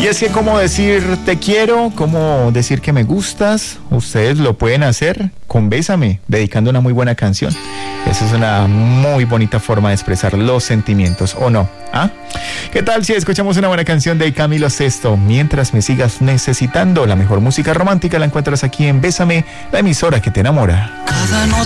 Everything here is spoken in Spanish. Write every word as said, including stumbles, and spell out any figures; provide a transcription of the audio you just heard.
Y es que cómo decir te quiero, cómo decir que me gustas, ustedes lo pueden hacer con Bésame, dedicando una muy buena canción. Esa es una muy bonita forma de expresar los sentimientos, ¿o no? ¿Ah? ¿Qué tal si escuchamos una buena canción de Camilo Sesto? Mientras me sigas necesitando, la mejor música romántica la encuentras aquí en Bésame, la emisora que te enamora.